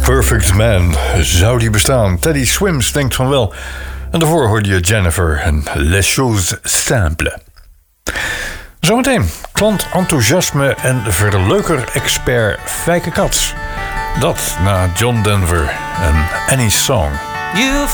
Perfect Man, zou die bestaan? Teddy Swims denkt van wel. En daarvoor hoorde je Jennifer en Les Choses Simples. Zometeen klantenthousiasme en verleuker-expert Fijke Cats. Dat na John Denver en Any Song. You